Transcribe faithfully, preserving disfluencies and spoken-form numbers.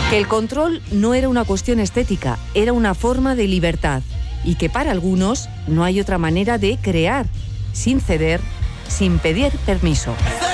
Que el control no era una cuestión estética, era una forma de libertad. Y que para algunos no hay otra manera de crear, sin ceder, sin pedir permiso.